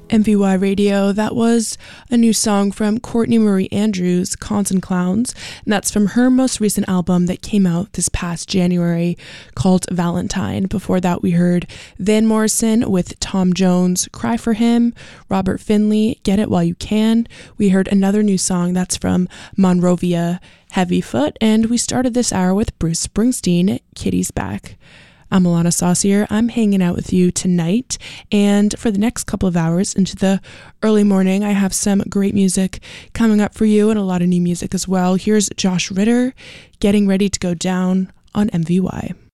MVY Radio, that was a new song from Courtney Marie Andrews, Cons and Clowns, and that's from her most recent album that came out this past January called Valentine. Before that, we heard Van Morrison with Tom Jones, Cry for Him, Robert Finley, Get It While You Can. We heard another new song that's from Monrovia, Heavy Foot, and we started this hour with Bruce Springsteen, Kitty's Back. I'm Alana Saucier. I'm hanging out with you tonight, and for the next couple of hours into the early morning, I have some great music coming up for you and a lot of new music as well. Here's Josh Ritter, Getting Ready to Go Down on MVY.